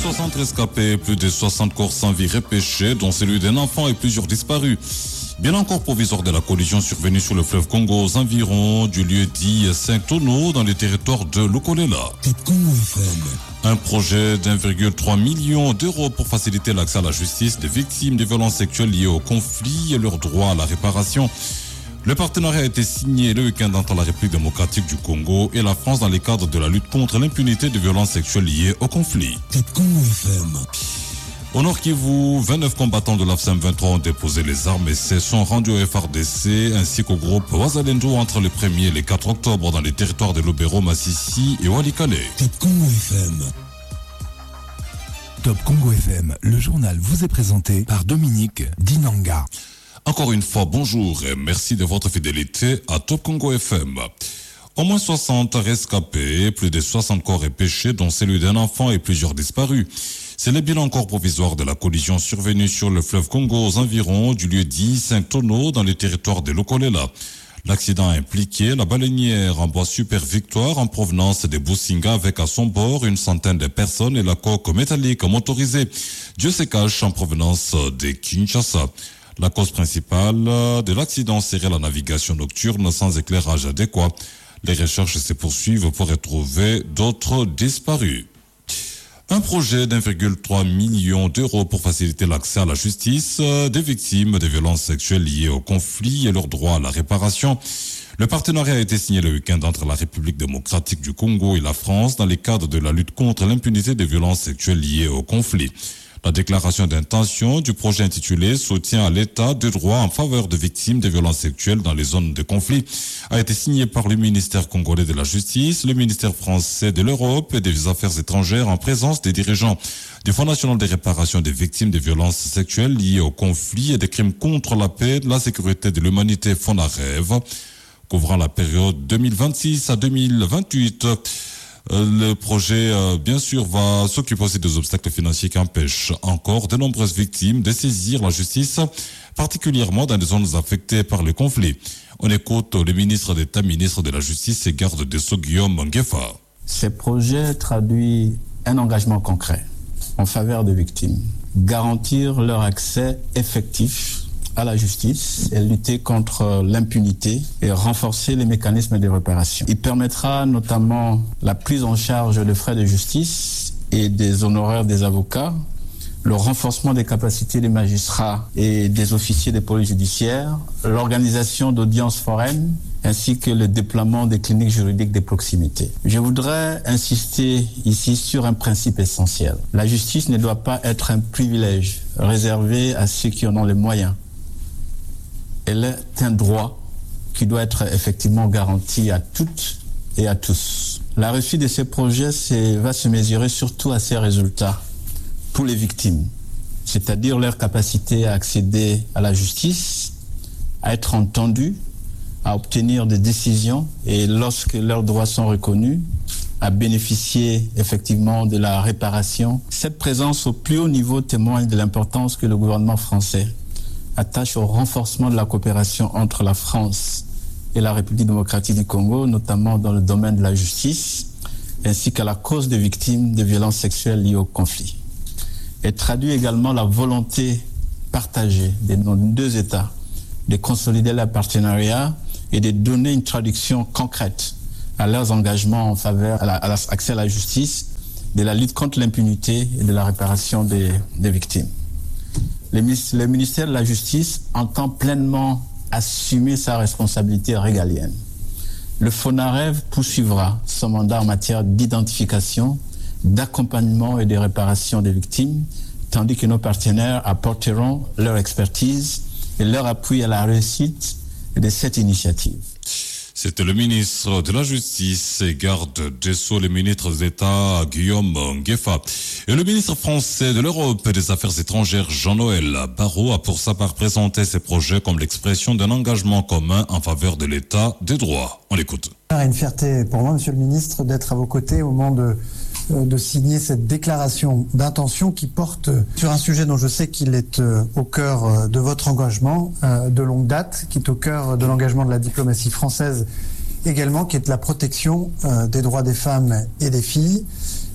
60 rescapés, plus de 60 corps sans vie repêchés, dont celui d'un enfant et plusieurs disparus. Bien encore provisoire de la collision survenue sur le fleuve Congo aux environs du lieu dit Saint-Tono dans le territoire de Lokolela. Un projet d'1,3 million d'euros pour faciliter l'accès à la justice des victimes de violences sexuelles liées au conflit et leur droit à la réparation. Le partenariat a été signé le week-end entre la République démocratique du Congo et la France dans le cadre de la lutte contre l'impunité de violences sexuelles liées au conflit. Au Nord Kivu, 29 combattants de l'AFSM 23 ont déposé les armes et se sont rendus au FRDC ainsi qu'au groupe Wazalendo entre le 1er et le 4 octobre dans les territoires de Lubero, Massissi et Walikale. Top Congo FM, le journal vous est présenté par Dominique Dinanga. Encore une fois, bonjour et merci de votre fidélité à Top Congo FM. Au moins 60 rescapés, plus de 60 corps repêchés, dont celui d'un enfant et plusieurs disparus. C'est le bilan encore provisoire de la collision survenue sur le fleuve Congo aux environs du lieu dit Saint-Tono dans le territoire de Lokolela. L'accident a impliqué la baleinière en bois Super Victoire en provenance de Businga avec à son bord une centaine de personnes et la coque métallique motorisée Dieu se cache en provenance de Kinshasa. La cause principale de l'accident serait la navigation nocturne sans éclairage adéquat. Les recherches se poursuivent pour retrouver d'autres disparus. Un projet d'1,3 million d'euros pour faciliter l'accès à la justice des victimes de violences sexuelles liées au conflit et leur droit à la réparation. Le partenariat a été signé le week-end entre la République démocratique du Congo et la France dans le cadre de la lutte contre l'impunité des violences sexuelles liées au conflit. La déclaration d'intention du projet intitulé « Soutien à l'État de droit en faveur de victimes de violences sexuelles dans les zones de conflit » a été signée par le ministère congolais de la Justice, le ministère français de l'Europe et des Affaires étrangères en présence des dirigeants du Fonds national de réparation des victimes de violences sexuelles liées au conflit et des crimes contre la paix, la sécurité de l'humanité FONAREV, couvrant la période 2026 à 2028. Le projet, bien sûr, va s'occuper aussi des obstacles financiers qui empêchent encore de nombreuses victimes de saisir la justice, particulièrement dans les zones affectées par le conflit. On écoute le ministre d'État, ministre de la Justice et garde des Sceaux, Guillaume Ngefa. Ces projets traduisent un engagement concret en faveur des victimes. Garantir leur accès effectif à la justice et lutter contre l'impunité et renforcer les mécanismes de réparation. Il permettra notamment la prise en charge des frais de justice et des honoraires des avocats, le renforcement des capacités des magistrats et des officiers de police judiciaire, l'organisation d'audiences foraines ainsi que le déploiement des cliniques juridiques de proximité. Je voudrais insister ici sur un principe essentiel. La justice ne doit pas être un privilège réservé à ceux qui en ont les moyens. Elle est un droit qui doit être effectivement garanti à toutes et à tous. La réussite de ces projets va se mesurer surtout à ces résultats pour les victimes, c'est-à-dire leur capacité à accéder à la justice, à être entendues, à obtenir des décisions et lorsque leurs droits sont reconnus, à bénéficier effectivement de la réparation. Cette présence au plus haut niveau témoigne de l'importance que le gouvernement français attache au renforcement de la coopération entre la France et la République démocratique du Congo, notamment dans le domaine de la justice, ainsi qu'à la cause des victimes de violences sexuelles liées au conflit. Elle traduit également la volonté partagée de nos deux États de consolider leur partenariat et de donner une traduction concrète à leurs engagements en faveur de l'accès à la justice, de la lutte contre l'impunité et de la réparation des victimes. Le ministère de la Justice entend pleinement assumer sa responsabilité régalienne. Le FONAREV poursuivra son mandat en matière d'identification, d'accompagnement et de réparation des victimes, tandis que nos partenaires apporteront leur expertise et leur appui à la réussite de cette initiative. C'était le ministre de la Justice et garde des Sceaux, le ministre d'État Guillaume Ngefa. Et le ministre français de l'Europe et des Affaires étrangères Jean-Noël Barrot a pour sa part présenté ces projets comme l'expression d'un engagement commun en faveur de l'État de droit. On l'écoute. C'est une fierté pour moi, monsieur le ministre, d'être à vos côtés au moment de signer cette déclaration d'intention qui porte sur un sujet dont je sais qu'il est au cœur de votre engagement de longue date, qui est au cœur de l'engagement de la diplomatie française également, qui est la protection des droits des femmes et des filles.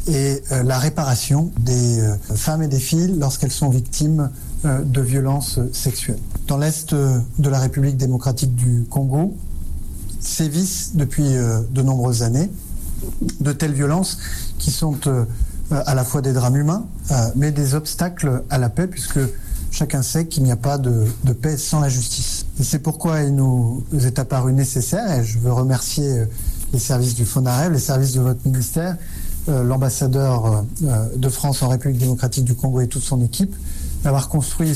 et la réparation des femmes et des filles lorsqu'elles sont victimes de violences sexuelles. Dans l'Est de la République démocratique du Congo, sévissent depuis de nombreuses années de telles violences qui sont à la fois des drames humains, mais des obstacles à la paix, puisque chacun sait qu'il n'y a pas de paix sans la justice. Et c'est pourquoi il nous est apparu nécessaire, et je veux remercier les services du FONAREV, les services de votre ministère, l'ambassadeur de France en République démocratique du Congo et toute son équipe, d'avoir construit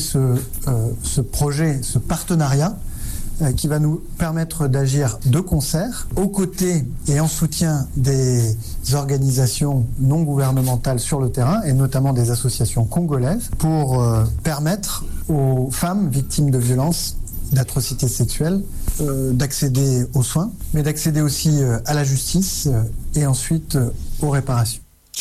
ce projet, ce partenariat qui va nous permettre d'agir de concert, aux côtés et en soutien des organisations non gouvernementales sur le terrain, et notamment des associations congolaises, pour permettre aux femmes victimes de violences, d'atrocités sexuelles, d'accéder aux soins, mais d'accéder aussi à la justice et ensuite aux réparations.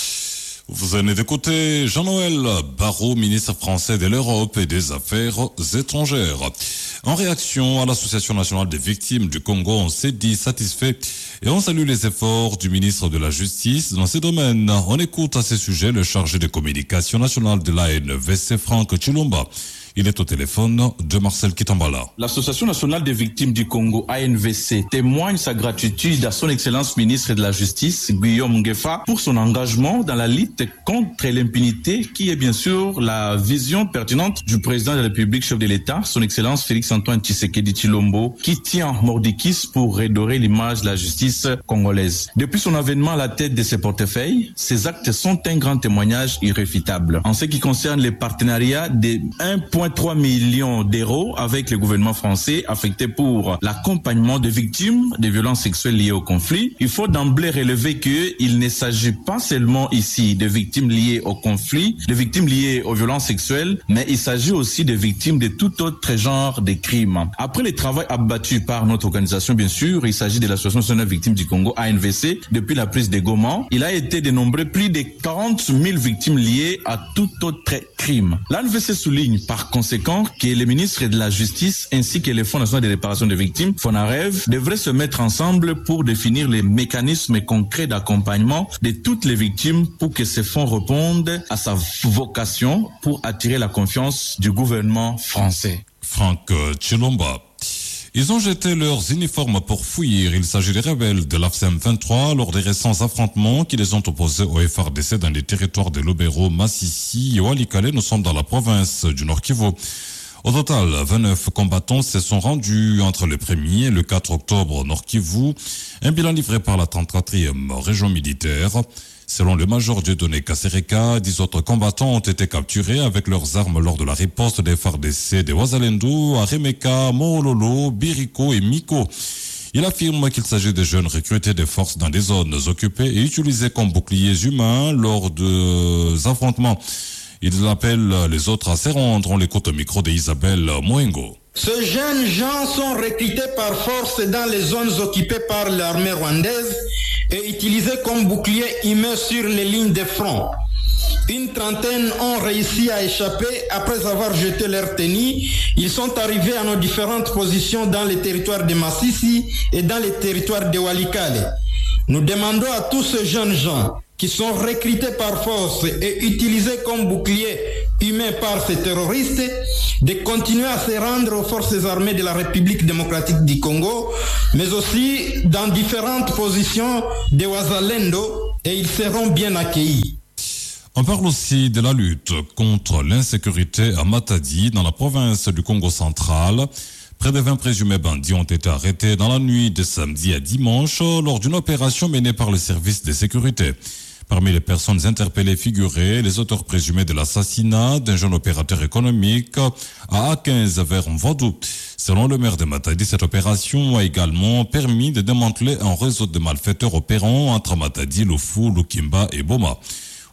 Vous venez d'écouter Jean-Noël Barrot, ministre français de l'Europe et des Affaires étrangères. En réaction à l'Association nationale des victimes du Congo, on s'est dit satisfait et on salue les efforts du ministre de la Justice dans ces domaines. On écoute à ces sujets le chargé de communication nationale de l'ANVC, Franck Chilomba. Il est au téléphone de Marcel Kitambala. L'Association nationale des victimes du Congo, ANVC, témoigne sa gratitude à son Excellence ministre de la Justice, Guillaume Ngefa, pour son engagement dans la lutte contre l'impunité, qui est bien sûr la vision pertinente du président de la République, chef de l'État, son Excellence Félix-Antoine Tshisekedi Tshilombo, qui tient mordicus pour redorer l'image de la justice congolaise. Depuis son avènement à la tête de ses portefeuilles, ces actes sont un grand témoignage irréfutable. En ce qui concerne les partenariats de 1,3 millions d'euros avec le gouvernement français affectés pour l'accompagnement de victimes de violences sexuelles liées au conflit, il faut d'emblée relever qu'il ne s'agit pas seulement ici de victimes liées au conflit, de victimes liées aux violences sexuelles, mais il s'agit aussi de victimes de tout autre genre de crimes. Après le travail abattu par notre organisation, bien sûr, il s'agit de l'Association nationale des victimes du Congo, ANVC, depuis la prise de Goma. Il a été dénombré plus de 40 000 victimes liées à tout autre crime. L'ANVC souligne par conséquent que les ministres de la Justice ainsi que le Fonds national de réparation des victimes, FONAREV, devraient se mettre ensemble pour définir les mécanismes concrets d'accompagnement de toutes les victimes pour que ces fonds répondent à sa vocation pour attirer la confiance du gouvernement français. Franck Chilomba. Ils ont jeté leurs uniformes pour fuir. Il s'agit des rebelles de l'AFSM 23 lors des récents affrontements qui les ont opposés au FRDC dans les territoires de Lubero, Massissi et Walikale. Nous sommes dans la province du Nord Kivu. Au total, 29 combattants se sont rendus entre le 1er et le 4 octobre au Nord Kivu. Un bilan livré par la 34e région militaire. Selon le major Dieudonné Kasereka, 10 autres combattants ont été capturés avec leurs armes lors de la riposte des FARDC de Wazalendo, Aremeka, Moololo, Biriko et Miko. Il affirme qu'il s'agit de jeunes recrutés de forces dans des zones occupées et utilisés comme boucliers humains lors des affrontements. Il appelle les autres à se rendre. On l'écoute au micro d'Isabelle Mwengo. Ces jeunes gens sont recrutés par force dans les zones occupées par l'armée rwandaise et utilisés comme boucliers humains sur les lignes de front. Une trentaine ont réussi à échapper après avoir jeté leur tenue. Ils sont arrivés à nos différentes positions dans les territoires de Massissi et dans les territoires de Walikale. Nous demandons à tous ces jeunes gens qui sont recrutés par force et utilisés comme boucliers humains par ces terroristes, de continuer à se rendre aux forces armées de la République démocratique du Congo, mais aussi dans différentes positions de Wazalendo, et ils seront bien accueillis. On parle aussi de la lutte contre l'insécurité à Matadi, dans la province du Congo central. Près de 20 présumés bandits ont été arrêtés dans la nuit de samedi à dimanche lors d'une opération menée par le service de sécurité. Parmi les personnes interpellées figuraient les auteurs présumés de l'assassinat d'un jeune opérateur économique à A15 vers Mvodou. Selon le maire de Matadi, cette opération a également permis de démanteler un réseau de malfaiteurs opérant entre Matadi, Lufu, Lukimba et Boma.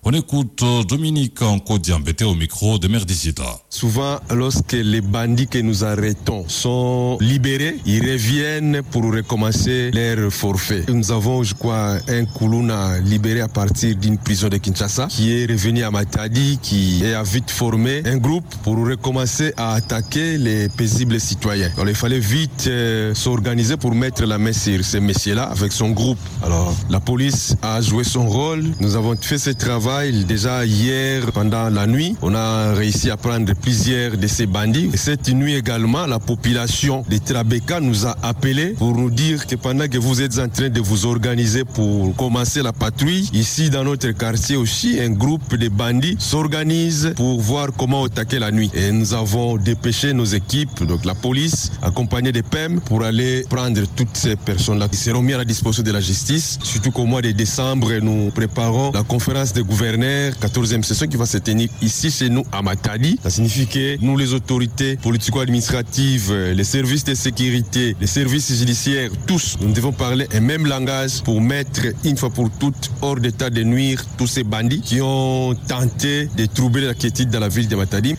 On écoute Dominique Nkodiambete au micro de Merdicita. Souvent, lorsque les bandits que nous arrêtons sont libérés, ils reviennent pour recommencer leur forfait. Nous avons, je crois, un Koulouna libéré à partir d'une prison de Kinshasa qui est revenu à Matadi, qui a vite formé un groupe pour recommencer à attaquer les paisibles citoyens. Alors, il fallait vite s'organiser pour mettre la main sur ces messieurs-là avec son groupe. Alors, la police a joué son rôle. Nous avons fait ce travail déjà hier pendant la nuit. On a réussi à prendre plusieurs de ces bandits. Et cette nuit également, la population de Trabeka nous a appelés pour nous dire que pendant que vous êtes en train de vous organiser pour commencer la patrouille, ici dans notre quartier aussi, un groupe de bandits s'organise pour voir comment attaquer la nuit. Et nous avons dépêché nos équipes, donc la police, accompagnée des PEM, pour aller prendre toutes ces personnes-là qui seront mises à la disposition de la justice. Surtout qu'au mois de décembre, nous préparons la conférence des gouverneurs, 14e session qui va se tenir ici chez nous à Matadi. Ça signifie que nous, les autorités politico-administratives, les services de sécurité, les services judiciaires, tous, nous devons parler un même langage pour mettre une fois pour toutes hors d'état de nuire tous ces bandits qui ont tenté de troubler la quiétude dans la ville de Matadi.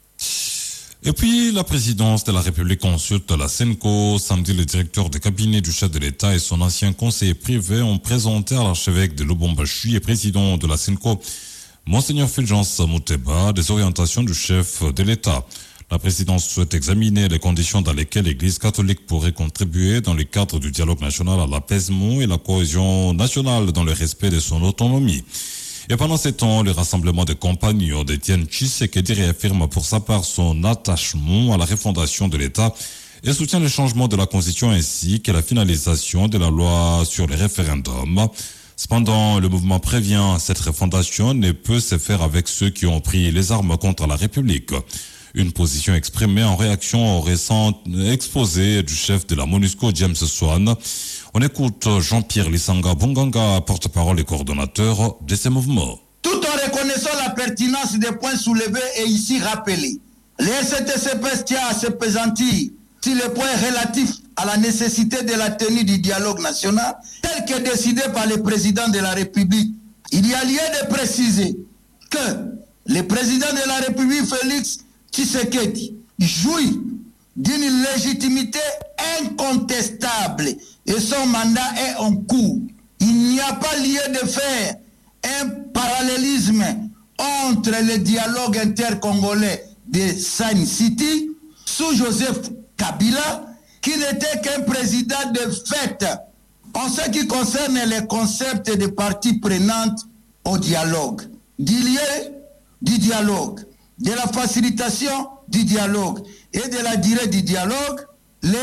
Et puis, la présidence de la République consulte la Senco. Samedi, le directeur de cabinet du chef de l'État et son ancien conseiller privé ont présenté à l'archevêque de Lubumbashi et président de la Senco, Monseigneur Fulgence Muteba, des orientations du chef de l'État. La présidence souhaite examiner les conditions dans lesquelles l'Église catholique pourrait contribuer dans le cadre du dialogue national à l'apaisement et la cohésion nationale dans le respect de son autonomie. Et pendant ces temps, le rassemblement des compagnons d'Étienne Tshisekedi réaffirme pour sa part son attachement à la refondation de l'État et soutient le changement de la Constitution ainsi que la finalisation de la loi sur les référendums. Cependant, le mouvement prévient cette refondation ne peut se faire avec ceux qui ont pris les armes contre la République. Une position exprimée en réaction au récent exposé du chef de la MONUSCO, James Swan. On écoute Jean-Pierre Lissanga Bonganga, porte-parole et coordonnateur de ces mouvements. Tout en reconnaissant la pertinence des points soulevés et ici rappelés, le RCT-CPS tient à se pesantir sur les points relatifs à la nécessité de la tenue du dialogue national tel que décidé par le président de la République. Il y a lieu de préciser que le président de la République, Félix Tshisekedi, jouit d'une légitimité incontestable et son mandat est en cours. Il n'y a pas lieu de faire un parallélisme entre le dialogue intercongolais de Sun City sous Joseph Kabila, qui n'était qu'un président de fait en ce qui concerne les concepts des parties prenantes au dialogue, du lieu du dialogue, de la facilitation du dialogue et de la durée du dialogue. Le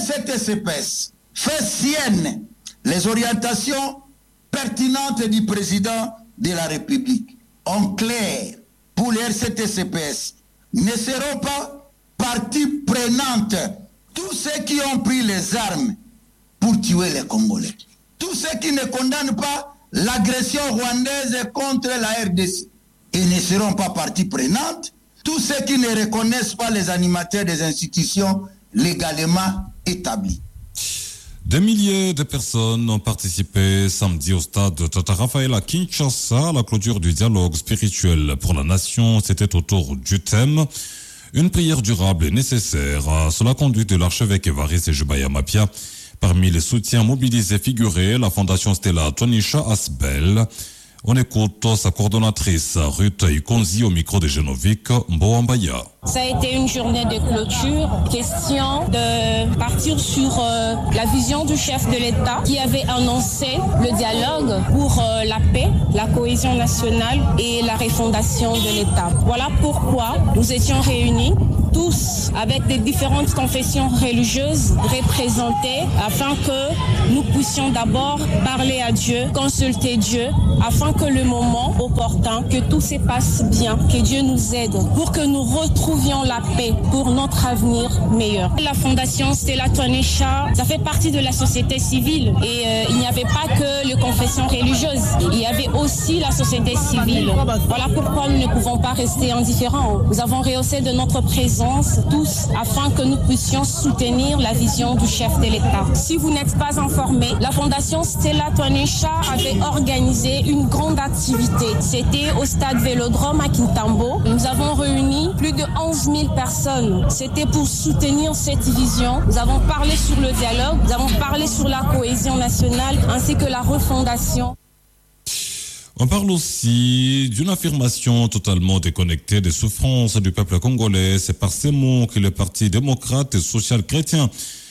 RCT-CPS fait sienne les orientations pertinentes du président de la République. En clair, pour le RCT-CPS, ne seront pas partie prenante tous ceux qui ont pris les armes pour tuer les Congolais, tous ceux qui ne condamnent pas l'agression rwandaise contre la RDC, et ne seront pas partie prenante tous ceux qui ne reconnaissent pas les animateurs des institutions légalement établies. Des milliers de personnes ont participé samedi au stade Tata Raphaël à Kinshasa à la clôture du dialogue spirituel pour la nation. C'était autour du thème « Une prière durable et nécessaire » sous la conduite de l'archevêque Évariste Jubaya Mapia. Parmi les soutiens mobilisés figurait la fondation Stella Tonisha Asbel. On écoute sa coordonnatrice Ruth Ikonzi au micro de Genovic Mboambaya. Ça a été une journée de clôture, question de partir sur la vision du chef de l'État qui avait annoncé le dialogue pour la paix, la cohésion nationale et la refondation de l'État. Voilà pourquoi nous étions réunis tous avec des différentes confessions religieuses représentées afin que nous puissions d'abord parler à Dieu, consulter Dieu, afin que le moment opportun, que tout se passe bien, que Dieu nous aide pour que nous retrouvions la paix pour notre avenir meilleur. La fondation Stella Tonisha, ça fait partie de la société civile et il n'y avait pas que les confessions religieuses, il y avait aussi la société civile. Voilà pourquoi nous ne pouvons pas rester indifférents. Nous avons rehaussé de notre présence tous afin que nous puissions soutenir la vision du chef de l'État. Si vous n'êtes pas informés, la fondation Stella Tonisha avait organisé une grande grande activité. C'était au stade Vélodrome à Kintambo. Nous avons réuni plus de 11 000 personnes. C'était pour soutenir cette vision. Nous avons parlé sur le dialogue, nous avons parlé sur la cohésion nationale ainsi que la refondation. On parle aussi d'une affirmation totalement déconnectée des souffrances du peuple congolais. C'est par ces mots que le Parti démocrate et social chrétien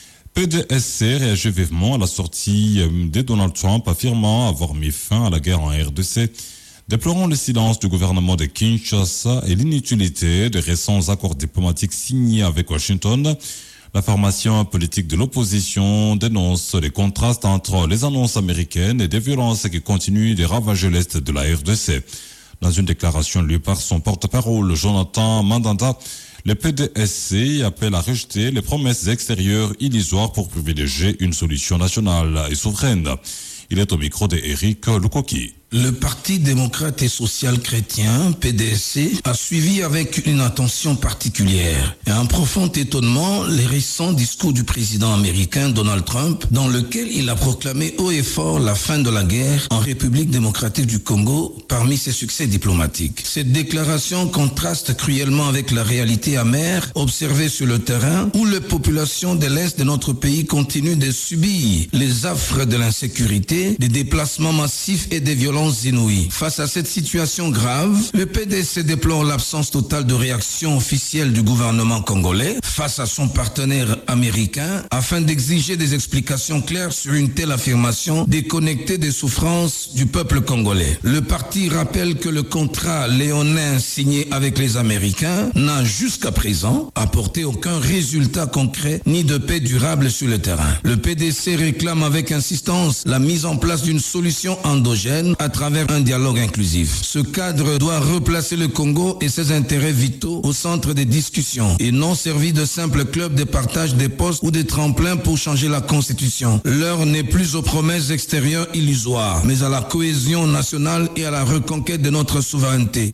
PDSC réagit vivement à la sortie de Donald Trump, affirmant avoir mis fin à la guerre en RDC, déplorant le silence du gouvernement de Kinshasa et l'inutilité des récents accords diplomatiques signés avec Washington. La formation politique de l'opposition dénonce les contrastes entre les annonces américaines et des violences qui continuent de ravager l'Est de la RDC. Dans une déclaration lue par son porte-parole, Jonathan Mandanda, le PDSC appelle à rejeter les promesses extérieures illusoires pour privilégier une solution nationale et souveraine. Il est au micro d'Éric Lukoki. Le Parti démocrate et social chrétien, PDSC, a suivi avec une attention particulière et un profond étonnement les récents discours du président américain Donald Trump, dans lequel il a proclamé haut et fort la fin de la guerre en République démocratique du Congo parmi ses succès diplomatiques. Cette déclaration contraste cruellement avec la réalité amère observée sur le terrain où les populations de l'Est de notre pays continuent de subir les affres de l'insécurité, des déplacements massifs et des violences inouïes. Face à cette situation grave, le PDC déplore l'absence totale de réaction officielle du gouvernement congolais face à son partenaire américain afin d'exiger des explications claires sur une telle affirmation déconnectée des souffrances du peuple congolais. Le parti rappelle que le contrat léonin signé avec les Américains n'a jusqu'à présent apporté aucun résultat concret ni de paix durable sur le terrain. Le PDC réclame avec insistance la mise en place d'une solution endogène à travers un dialogue inclusif. Ce cadre doit replacer le Congo et ses intérêts vitaux au centre des discussions et non servir de simple club de partage des postes ou des tremplins pour changer la constitution. L'heure n'est plus aux promesses extérieures illusoires, mais à la cohésion nationale et à la reconquête de notre souveraineté.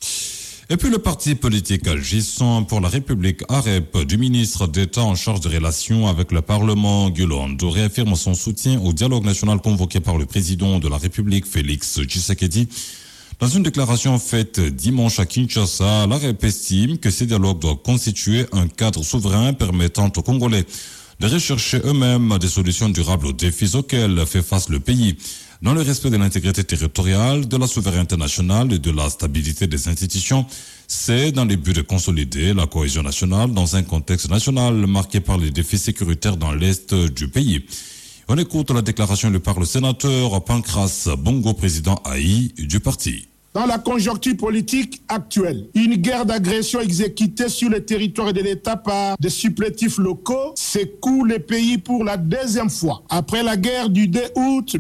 Et puis le parti politique agissant pour la République AREP du ministre d'État en charge des relations avec le Parlement, Guilando, réaffirme son soutien au dialogue national convoqué par le président de la République, Félix Tshisekedi. Dans une déclaration faite dimanche à Kinshasa, l'AREP estime que ces dialogues doivent constituer un cadre souverain permettant aux Congolais de rechercher eux-mêmes des solutions durables aux défis auxquels fait face le pays, dans le respect de l'intégrité territoriale, de la souveraineté nationale et de la stabilité des institutions. C'est dans le but de consolider la cohésion nationale dans un contexte national marqué par les défis sécuritaires dans l'Est du pays. On écoute la déclaration lue par le sénateur Pancras Bongo, président AI du parti. Dans la conjoncture politique actuelle, une guerre d'agression exécutée sur le territoire de l'État par des supplétifs locaux secoue le pays pour la deuxième fois, après la guerre du 2 août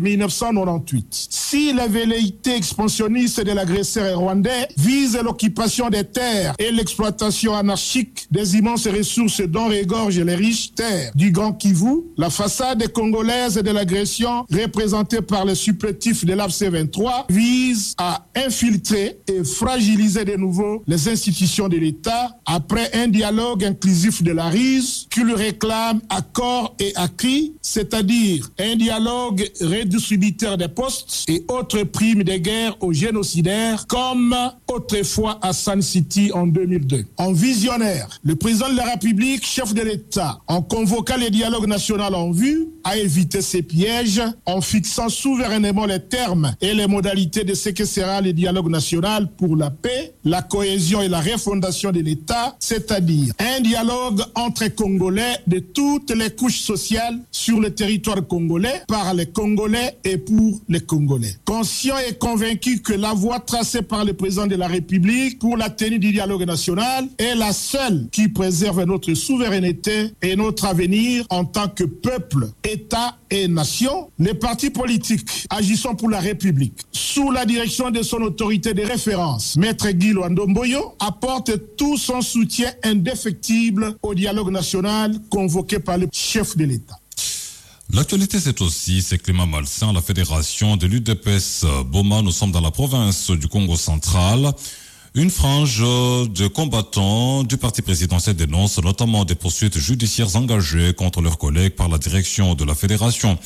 1998. Si la velléité expansionniste de l'agresseur rwandais vise l'occupation des terres et l'exploitation anarchique des immenses ressources dont regorgent les riches terres du Grand Kivu, la façade congolaise de l'agression représentée par les supplétifs de l'AFC-23 vise à infiltrer et fragiliser de nouveau les institutions de l'État après un dialogue inclusif de la RIS qu'il réclame à corps et à cri, c'est-à-dire un dialogue redistributeur des postes et autres primes de guerre aux génocidaires comme autrefois à Sun City en 2002. En visionnaire, le président de la République, chef de l'État, en convoquant le dialogue national en vue, a évité ces pièges en fixant souverainement les termes et les modalités de ce que sera le dialogue national pour la paix, la cohésion et la refondation de l'État, c'est-à-dire un dialogue entre Congolais de toutes les couches sociales sur le territoire congolais, par les Congolais et pour les Congolais. Conscient et convaincu que la voie tracée par le président de la République pour la tenue du dialogue national est la seule qui préserve notre souveraineté et notre avenir en tant que peuple, État et nation, les partis politiques agissant pour la République, sous la direction de son autorité de référence, Maître Guy Luando-Mboyo, apporte tout son soutien indéfectible au dialogue national convoqué par le chef de l'État. L'actualité, c'est aussi ces climats malsains. La fédération de l'UDPS Boma, nous sommes dans la province du Congo central. Une frange de combattants du parti présidentiel dénonce notamment des poursuites judiciaires engagées contre leurs collègues par la direction de la fédération.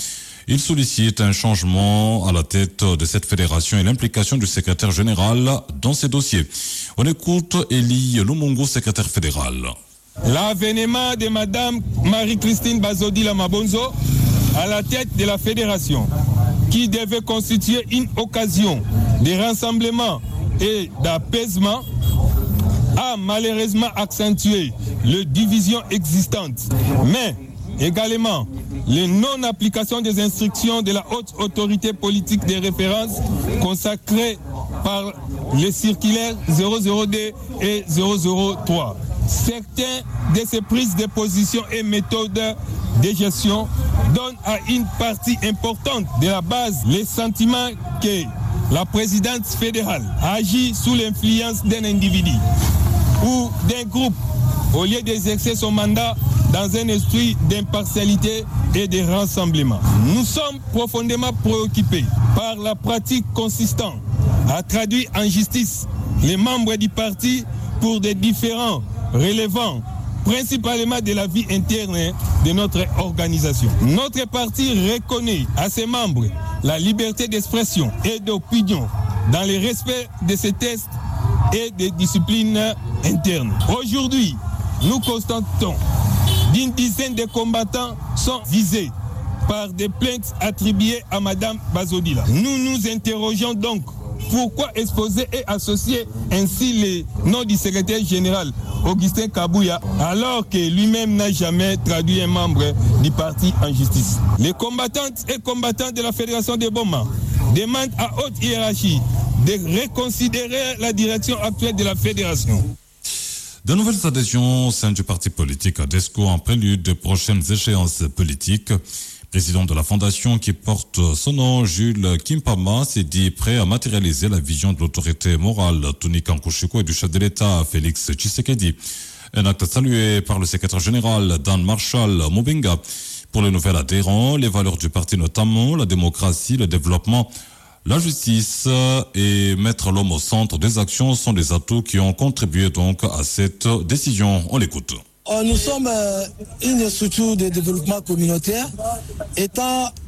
Il sollicite un changement à la tête de cette fédération et l'implication du secrétaire général dans ces dossiers. On écoute Elie Lumungu, secrétaire fédéral. L'avènement de Madame Marie-Christine Bazodila Mabonzo à la tête de la fédération, qui devait constituer une occasion de rassemblement et d'apaisement, a malheureusement accentué les divisions existantes, mais également les non-applications des instructions de la haute autorité politique de référence consacrées par les circulaires 002 et 003. Certains de ces prises de position et méthodes de gestion donnent à une partie importante de la base les sentiments que la présidente fédérale agit sous l'influence d'un individu ou d'un groupe au lieu d'exercer son mandat dans un esprit d'impartialité et de rassemblement. Nous sommes profondément préoccupés par la pratique consistant à traduire en justice les membres du parti pour des différends relevant principalement de la vie interne de notre organisation. Notre parti reconnaît à ses membres la liberté d'expression et d'opinion dans le respect de ces tests et des disciplines internes. Aujourd'hui, nous constatons d'une dizaine de combattants sont visés par des plaintes attribuées à Madame Bazodila. Nous nous interrogeons donc pourquoi exposer et associer ainsi les noms du secrétaire général Augustin Kabouya, alors que lui-même n'a jamais traduit un membre du parti en justice. Les combattantes et combattants de la Fédération de Boma demandent à haute hiérarchie de reconsidérer la direction actuelle de la Fédération. De nouvelles adhésions au sein du parti politique ADESCO en prélude de prochaines échéances politiques. Président de la fondation qui porte son nom, Jules Kimpama, s'est dit prêt à matérialiser la vision de l'autorité morale Tony Kankushiko et du chef de l'État, Félix Tshisekedi. Un acte salué par le secrétaire général Dan Marshall Moubenga. Pour les nouveaux adhérents, les valeurs du parti, notamment la démocratie, le développement, la justice et mettre l'homme au centre des actions sont des atouts qui ont contribué donc à cette décision. On l'écoute. Nous sommes une structure de développement communautaire. Étant